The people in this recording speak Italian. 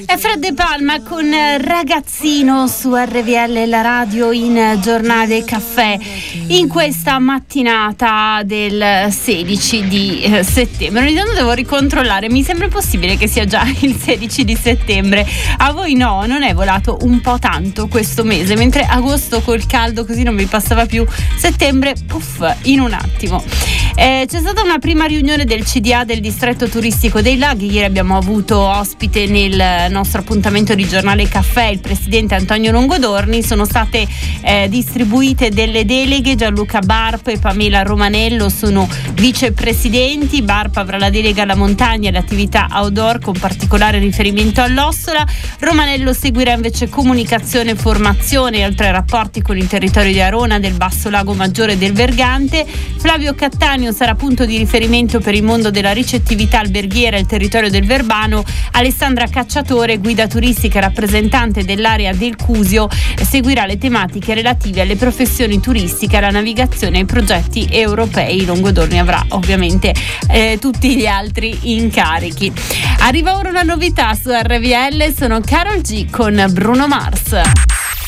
È Fred De Palma con Ragazzino su RVL, la radio in giornale caffè, in questa mattinata del 16 di settembre. Ogni tanto devo ricontrollare, mi sembra possibile che sia già il 16 di settembre. A voi no, non è volato un po' tanto questo mese, mentre agosto col caldo così non mi passava più, settembre puff, in un attimo. C'è stata una prima riunione del CDA del distretto turistico dei Laghi. Ieri abbiamo avuto ospite nel nostro appuntamento di giornale caffè il presidente Antonio Longodorni. Sono state distribuite delle deleghe. Gianluca Barpa e Pamela Romanello sono vicepresidenti. Barpa avrà la delega alla montagna e alle attività outdoor con particolare riferimento all'Ossola. Romanello seguirà invece comunicazione e formazione, oltre ai rapporti con il territorio di Arona, del Basso Lago Maggiore e del Vergante. Flavio Cattaneo sarà punto di riferimento per il mondo della ricettività alberghiera e il territorio del Verbano. Alessandra Cacciatore, guida turistica e rappresentante dell'area del Cusio, seguirà le tematiche relative alle professioni turistiche, alla navigazione e ai progetti europei. Longodorni avrà ovviamente tutti gli altri incarichi. Arriva ora una novità su RVL, sono Karol G con Bruno Mars.